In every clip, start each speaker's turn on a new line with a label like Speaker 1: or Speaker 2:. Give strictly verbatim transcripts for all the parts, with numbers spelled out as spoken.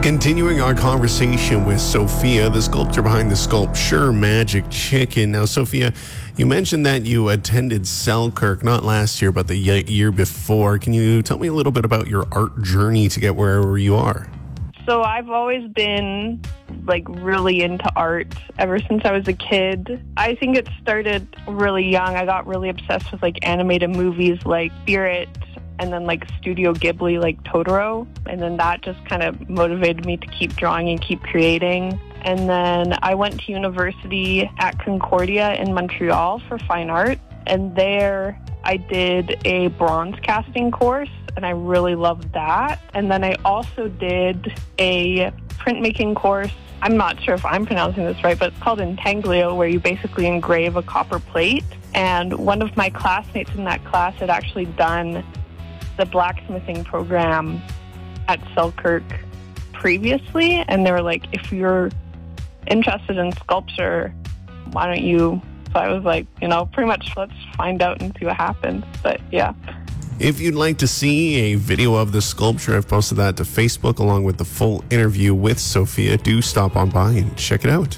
Speaker 1: Continuing our conversation with Sophia, the sculptor behind the sculpture Magic Chicken. Now, Sophia, you mentioned that you attended Selkirk, not last year, but the year before. Can you tell me a little bit about your art journey to get wherever you are?
Speaker 2: So I've always been like really into art ever since I was a kid. I think it started really young. I got really obsessed with like animated movies like Spirit, and then like Studio Ghibli, like Totoro. And then that just kind of motivated me to keep drawing and keep creating. And then I went to university at Concordia in Montreal for fine art. And there I did a bronze casting course, and I really loved that. And then I also did a printmaking course. I'm not sure if I'm pronouncing this right, but it's called Intaglio, where you basically engrave a copper plate. And one of my classmates in that class had actually done the blacksmithing program at Selkirk previously, and they were like, if you're interested in sculpture, why don't you? So I was like, you know, pretty much let's find out and see what happens. But yeah.
Speaker 1: If you'd like to see a video of the sculpture, I've posted that to Facebook along with the full interview with Sophia. Do stop on by and check it out.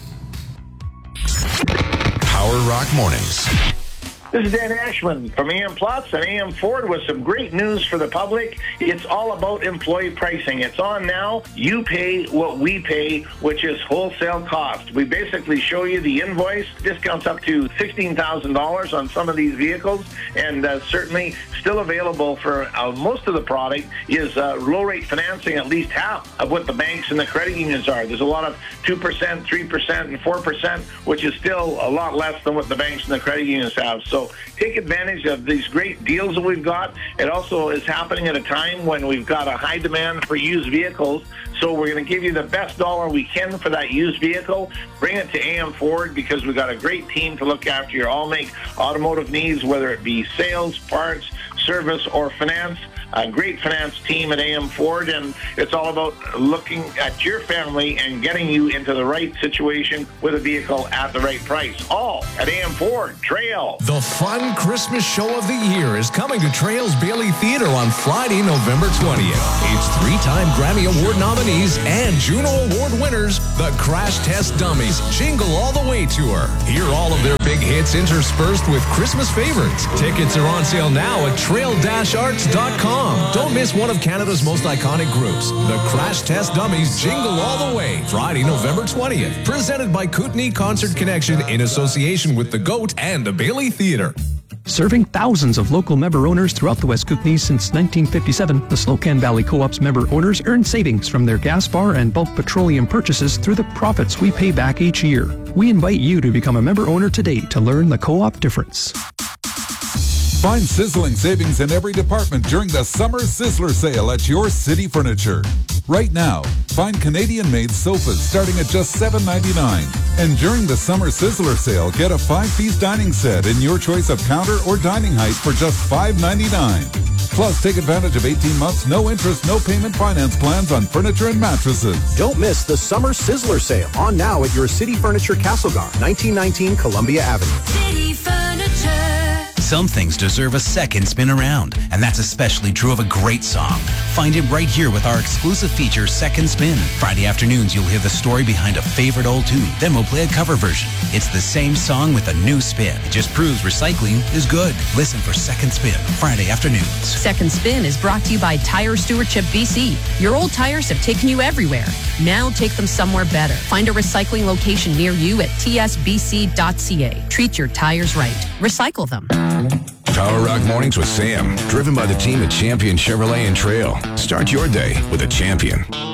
Speaker 3: Power Rock Mornings.
Speaker 4: This is Dan Ashman from A M Plus and A M Ford with some great news for the public. It's all about employee pricing. It's on now. You pay what we pay, which is wholesale cost. We basically show you the invoice, discounts up to sixteen thousand dollars on some of these vehicles, and uh, certainly still available for uh, most of the product is uh, low-rate financing, at least half of what the banks and the credit unions are. There's a lot of two percent, three percent, and four percent, which is still a lot less than what the banks and the credit unions have. So So take advantage of these great deals that we've got. It also is happening at a time when we've got a high demand for used vehicles. So we're going to give you the best dollar we can for that used vehicle. Bring it to A M Ford because we've got a great team to look after your all-make automotive needs, whether it be sales, parts, service, or finance. A great finance team at A M Ford, and it's all about looking at your family and getting you into the right situation with a vehicle at the right price. All at A M Ford. Trail.
Speaker 3: The fun Christmas show of the year is coming to Trail's Bailey Theatre on Friday, November twentieth. It's three-time Grammy Award nominees and Juno Award winners, the Crash Test Dummies Jingle All the Way Tour. Hear all of their big hits interspersed with Christmas favorites. Tickets are on sale now at trail dash arts dot com. Don't miss one of Canada's most iconic groups, the Crash Test Dummies Jingle All the Way, Friday, November twentieth. Presented by Kootenai Concert Connection in association with The Goat and the Bailey Theatre.
Speaker 5: Serving thousands of local member owners throughout the West Kootenay since nineteen fifty-seven, the Slocan Valley Co-op's member owners earn savings from their gas bar and bulk petroleum purchases through the profits we pay back each year. We invite you to become a member owner today to learn the co-op difference.
Speaker 6: Find sizzling savings in every department during the Summer Sizzler Sale at your City Furniture. Right now, find Canadian-made sofas starting at just seven ninety-nine. And during the Summer Sizzler Sale, get a five-piece dining set in your choice of counter or dining height for just five ninety-nine. Plus, take advantage of eighteen months, no interest, no payment finance plans on furniture and mattresses.
Speaker 7: Don't miss the Summer Sizzler Sale, on now at your City Furniture Castlegar, nineteen nineteen Columbia Avenue.
Speaker 8: City Furniture.
Speaker 9: Some things deserve a second spin around, and that's especially true of a great song. Find it right here with our exclusive feature, Second Spin. Friday afternoons, you'll hear the story behind a favorite old tune. Then we'll play a cover version. It's the same song with a new spin. It just proves recycling is good. Listen for Second Spin, Friday afternoons.
Speaker 10: Second Spin is brought to you by Tire Stewardship B C. Your old tires have taken you everywhere. Now take them somewhere better. Find a recycling location near you at t s b c dot c a. Treat your tires right. Recycle them.
Speaker 3: Power Rock Mornings with Sam, driven by the team at Champion Chevrolet and Trail. Start your day with a Champion.